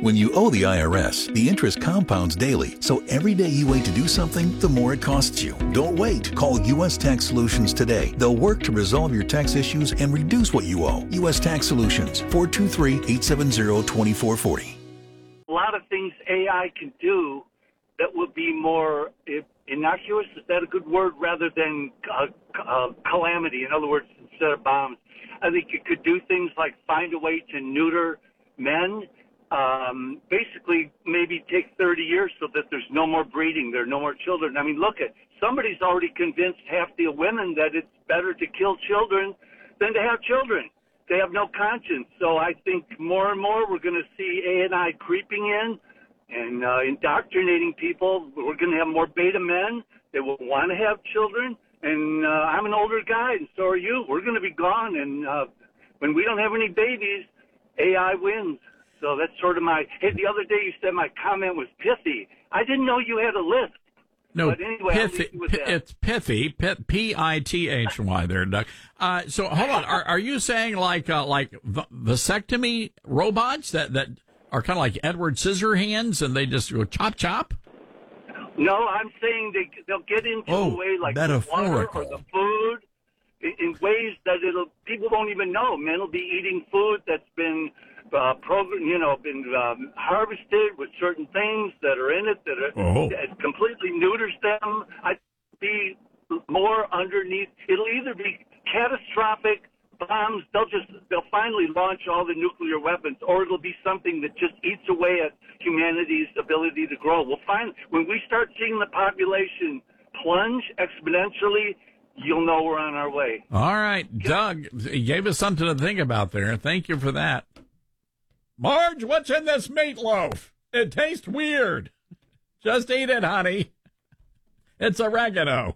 When you owe the IRS, the interest compounds daily, so every day you wait to do something, the more it costs you. Don't wait. Call U.S. Tax Solutions today. They'll work to resolve your tax issues and reduce what you owe. U.S. Tax Solutions, 423-870-2440. A lot of things AI can do that would be more innocuous, is that a good word, rather than calamity. In other words, instead of bombs. I think it could do things like find a way to neuter men, basically maybe take 30 years so that there's no more breeding, there are no more children. I mean, look somebody's already convinced half the women that it's better to kill children than to have children. They have no conscience. So I think more and more we're going to see AI creeping in and indoctrinating people. We're going to have more beta men that will want to have children. And I'm an older guy, and so are you. We're going to be gone. And when we don't have any babies, AI wins. So that's sort of hey, the other day you said my comment was pithy. I didn't know you had a list. No, but anyway, pithy, it's pithy, P-I-T-H-Y there, Doug. So hold on. Are you saying like vasectomy robots that are kind of like Edward Scissorhands and they just go chop chop? No, I'm saying they'll get into a way like the water or the food in ways that people won't even know. Men will be eating food that's been been harvested with certain things that are in it that completely neuters them. I'd be more underneath. It'll either be catastrophic bombs. They'll finally launch all the nuclear weapons, or it'll be something that just eats away at humanity's ability to grow. We'll find when we start seeing the population plunge exponentially, you'll know we're on our way. All right, Doug, you gave us something to think about there. Thank you for that. Marge, what's in this meatloaf? It tastes weird. Just eat it, honey. It's oregano.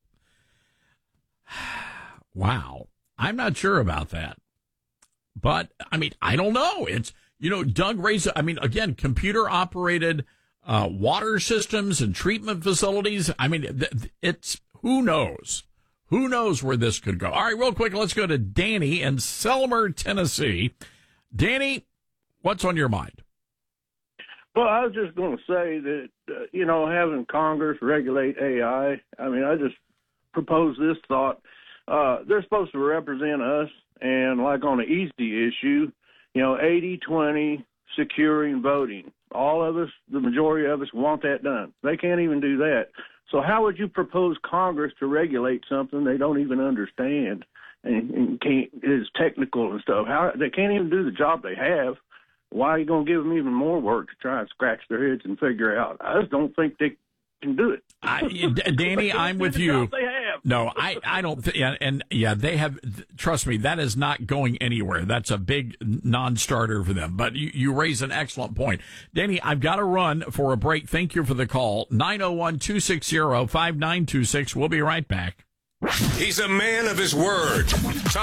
Wow. I'm not sure about that. But, I mean, I don't know. It's, Doug raised, again, computer-operated water systems and treatment facilities. I mean, it's, who knows? Who knows where this could go? All right, real quick, let's go to Danny in Selmer, Tennessee. Danny, what's on your mind? Well, I was just going to say that, having Congress regulate AI, I just propose this thought. They're supposed to represent us, and like on the easy issue, 80-20 securing voting. All of us, the majority of us, want that done. They can't even do that. So how would you propose Congress to regulate something they don't even understand and is technical and stuff? How they can't even do the job they have. Why are you going to give them even more work to try and scratch their heads and figure out? I just don't think they can do it. Danny, I'm with you. No, I don't think, they have, trust me, that is not going anywhere. That's a big non-starter for them. But you raise an excellent point. Danny, I've got to run for a break. Thank you for the call. 901-260-5926. We'll be right back. He's a man of his word.